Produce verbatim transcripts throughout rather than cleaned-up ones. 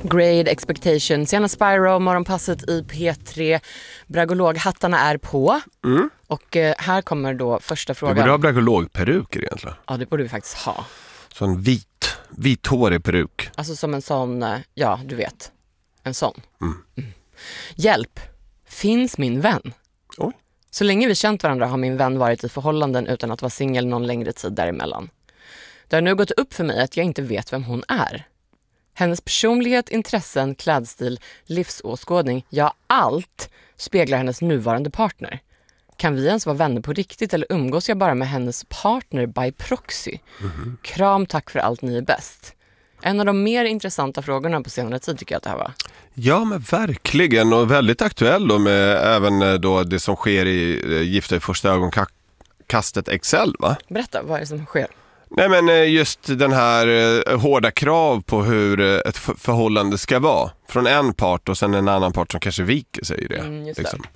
Grade Expectation, Sienna Spyro, Morgonpasset i P tre. Bragologhattarna är på. Mm. Och eh, här kommer då första frågan. Du borde ha bragologperuker egentligen. Ja, det borde vi faktiskt ha. Sån vit, vithårig peruk. Alltså som en sån, eh, ja du vet, en sån. Mm. Mm. Hjälp, finns min vän? Oj. Så länge vi känt varandra har min vän varit i förhållanden utan att vara singel någon längre tid däremellan. Det har nu gått upp för mig att jag inte vet vem hon är. Hennes personlighet, intressen, klädstil, livsåskådning, ja allt speglar hennes nuvarande partner. Kan vi ens vara vänner på riktigt eller umgås jag bara med hennes partner by proxy? Mm-hmm. Kram, tack för allt, ni är bäst. En av de mer intressanta frågorna på senare tid tycker jag att det här var. Ja, men verkligen, och väldigt aktuell då med även då det som sker i Gifta i första ögonkastet X L, va? Berätta, vad är det som sker? Nej, men just den här eh, hårda krav på hur eh, ett f- förhållande ska vara från en part och sen en annan part som kanske viker sig i det. Mm, just det. Liksom.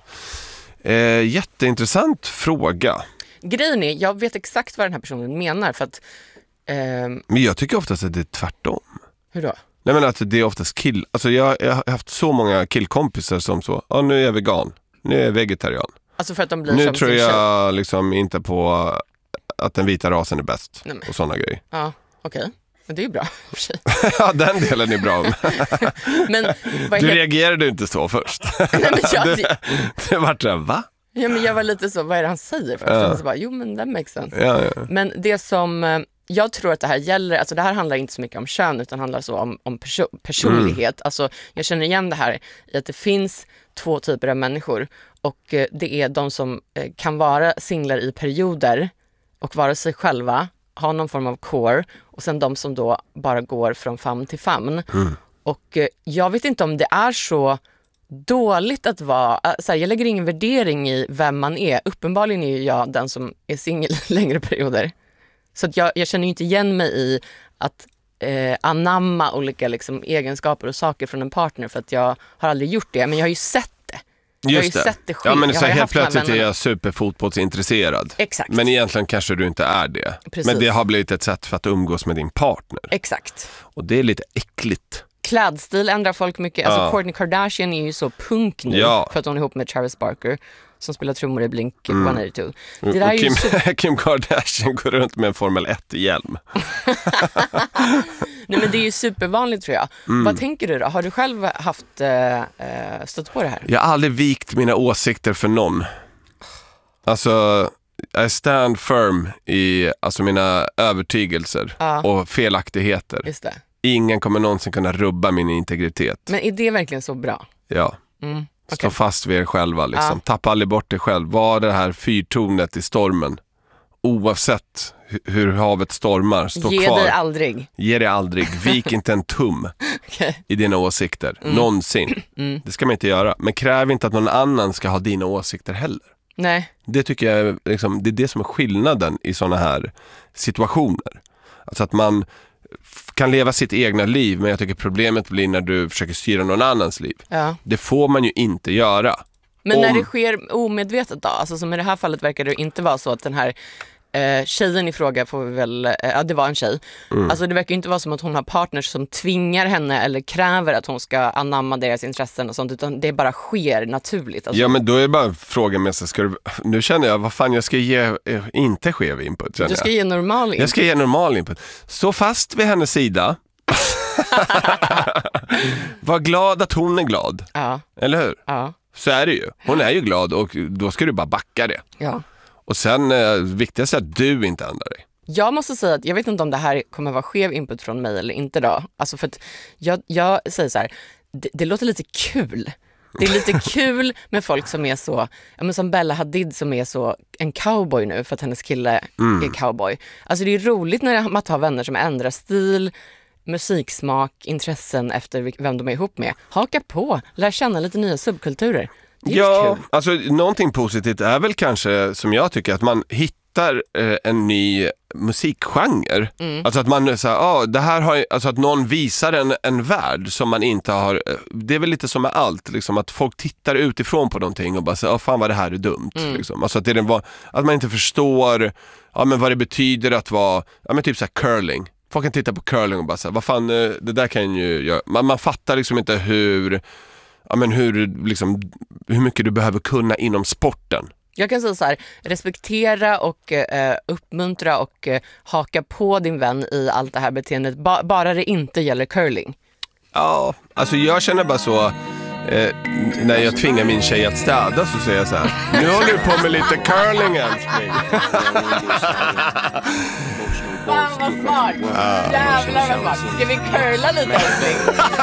Eh, jätteintressant fråga. Grejen är, jag vet exakt vad den här personen menar för att... Ehm... Men jag tycker oftast att det är tvärtom. Hur då? Nej, men att det är oftast kill... Alltså jag, jag har haft så många killkompisar som så, ja, nu är jag vegan, nu är jag vegetarian. Alltså för att de blir nu som tror sin jag tjej. Liksom inte på att den vita rasen är bäst. Nej, men. Och sådana grejer. Ja, okej. Okay. Men det är ju bra för sig. Ja, den delen är bra. Men, vad du helt... reagerade inte så först. Nej, men jag... det, det var det, va? Ja, men jag var lite så, vad är det han säger först? Ja. Så bara, jo men that makes sense. Ja, ja. Men det som jag tror att det här gäller, alltså det här handlar inte så mycket om kön utan handlar så om, om perso- personlighet. Mm. Alltså jag känner igen det här i att det finns två typer av människor och det är de som kan vara singlar i perioder och vara sig själva, ha någon form av core och sen de som då bara går från famn till famn. Mm. Och jag vet inte om det är så dåligt att vara, så här, jag lägger ingen värdering i vem man är. Uppenbarligen är ju jag den som är singel längre perioder. Så att jag, jag känner ju inte igen mig i att eh, anamma olika liksom, egenskaper och saker från en partner för att jag har aldrig gjort det. Men jag har ju sett det. Jag Just har ju det. sett det ske. Ja, men så jag helt plötsligt är jag superfotbollsintresserad. Exakt. Men egentligen kanske du inte är det. Precis. Men det har blivit ett sätt för att umgås med din partner. Exakt. Och det är lite äckligt. Klädstil ändrar folk mycket. Alltså ja. Kourtney Kardashian är ju så punk nu ja. för att hon är ihop med Travis Barker som spelar trummor i Blink mm. etthundraåttiotvå. Det där och är Kim, ju så... Kim Kardashian går runt med en Formel ett-hjälm. Nej, men det är ju supervanligt tror jag. Mm. Vad tänker du då? Har du själv haft äh, stött på det här? Jag har aldrig vikt mina åsikter för någon. Alltså, I stand firm i alltså, mina övertygelser ja. Och felaktigheter. Just det. Ingen kommer någonsin kunna rubba min integritet. Men är det verkligen så bra? Ja. Mm. Stå Okay. fast vid er själva. Liksom. Ja. Tappa aldrig bort dig själv. Var det här fyrtornet i stormen. Oavsett hur havet stormar. Stå Ge kvar. dig aldrig. Ge dig aldrig. Vik inte en tum okay. i dina åsikter. Mm. Någonsin. Mm. Det ska man inte göra. Men kräv inte att någon annan ska ha dina åsikter heller. Nej. Det tycker jag liksom, det är det som är skillnaden i såna här situationer. Alltså att man kan leva sitt egna liv, men jag tycker problemet blir när du försöker styra någon annans liv. Ja. Det får man ju inte göra. Men Om... när det sker omedvetet då? Alltså som i det här fallet verkar det inte vara så att den här eh, tjejen i fråga får vi väl, eh, ja det var en tjej. Mm. Alltså det verkar inte vara som att hon har partners som tvingar henne eller kräver att hon ska anamma deras intressen och sånt, utan det bara sker naturligt. Alltså... Ja, men då är det bara frågan med sig, ska du, nu känner jag, vad fan jag ska ge, eh, inte skev input. Du ska jag. ge normal input. Jag ska ge normal input. Stå fast vid hennes sida. Var glad att hon är glad. Ja. Eller hur? Ja. Så är det ju. Hon är ju glad och då ska du bara backa det. Ja. Och sen, eh, viktigast är att du inte ändrar dig. Jag måste säga att jag vet inte om det här kommer vara skev input från mig eller inte då. Alltså för att jag, jag säger så här, det, det låter lite kul. Det är lite kul med folk som är så, ja men som Bella Hadid som är så en cowboy nu för att hennes kille mm. är cowboy. Alltså det är roligt när man har vänner som ändrar stil, musiksmak, intressen efter vem de är ihop med. Haka på, lär känna lite nya subkulturer. Det är ja, kul. alltså någonting positivt är väl kanske som jag tycker att man hittar eh, en ny musikgenre. Mm. Alltså att man så här, ah, det här har, alltså att någon visar en, en värld som man inte har, det är väl lite som med allt liksom, att folk tittar utifrån på någonting och bara säger, ah, fan vad det här är dumt mm. liksom. Alltså att, det är den, att man inte förstår ja, men vad det betyder att vara ja, men typ så här curling. folk kan titta på curling och bara säga, vad fan, eh, det där kan ju göra. Man, man fattar liksom inte hur, ja, men hur, liksom, hur mycket du behöver kunna inom sporten. Jag kan säga så här, respektera och eh, uppmuntra och eh, haka på din vän i allt det här beteendet, ba- bara det inte gäller curling. Ja, alltså jag känner bara så, eh, när jag tvingar min tjej att städa så säger jag så här, nu håller du på med lite curling, älskling. Fan vad smart, jävlar vad smart. Ska vi curla lite, älskling?